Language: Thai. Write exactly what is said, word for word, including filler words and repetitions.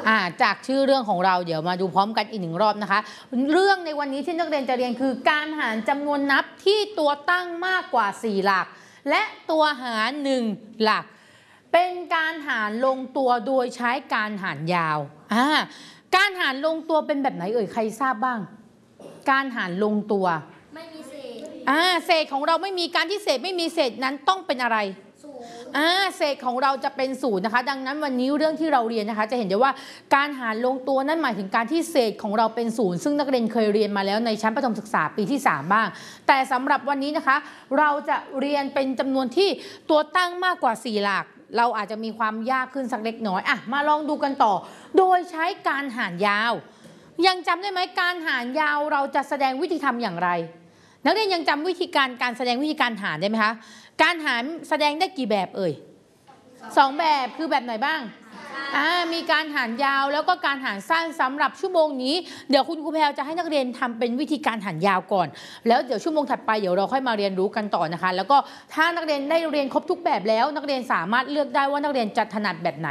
อ่าจากชื่อเรื่องของเราเดี๋ยวมาดูพร้อมกันอีกหนึ่งรอบนะคะเรื่องในวันนี้ที่นักเรียนจะเรียนคือการหารจำนวนนับที่ตัวตั้งมากกว่าสี่หลักและตัวหารหนึ่งหลักเป็นการหารลงตัวโดยใช้การหารยาวอ่าการหารลงตัวเป็นแบบไหนเอ่ยใครทราบบ้างการหารลงตัวไม่มีเศษอ่าเศษของเราไม่มีการที่เศษไม่มีเศษนั้นต้องเป็นอะไรอ่าเศษของเราจะเป็นศูนย์นะคะดังนั้นวันนี้เรื่องที่เราเรียนนะคะจะเห็นได้ว่าการหารลงตัวนั่นหมายถึงการที่เศษของเราเป็นศูนย์ซึ่งนักเรียนเคยเรียนมาแล้วในชั้นประถมศึกษาปีที่สามบ้างแต่สำหรับวันนี้นะคะเราจะเรียนเป็นจำนวนที่ตัวตั้งมากกว่าสี่หลักเราอาจจะมีความยากขึ้นสักเล็กน้อยอ่ะมาลองดูกันต่อโดยใช้การหารยาวยังจำได้ไหมการหารยาวเราจะแสดงวิธีทำอย่างไรนักเรียนยังจำวิธีการการแสดงวิธีการหารได้ไหมคะการหารแสดงได้กี่แบบเอ่ยสองแบบคือแบบไหนบ้างอ่ามีการหารยาวแล้วก็การหารสั้นสำหรับชั่วโมงนี้เดี๋ยวคุณครูแพรวจะให้นักเรียนทำเป็นวิธีการหารยาวก่อนแล้วเดี๋ยวชั่วโมงถัดไปเดี๋ยวเราค่อยมาเรียนรู้กันต่อนะคะแล้วก็ถ้านักเรียนได้เรียนครบทุกแบบแล้วนักเรียนสามารถเลือกได้ว่านักเรียนจะถนัดแบบไหน